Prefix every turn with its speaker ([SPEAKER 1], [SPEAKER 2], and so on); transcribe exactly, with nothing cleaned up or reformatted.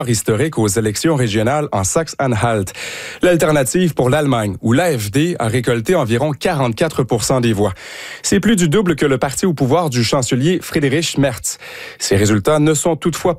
[SPEAKER 1] historique aux élections régionales en Saxe-Anhalt. L'alternative pour l'Allemagne, où l'A F D a récolté environ quarante-quatre pour cent des voix. C'est plus du double que le parti au pouvoir du chancelier Friedrich Merz. Ces résultats ne sont toutefois pas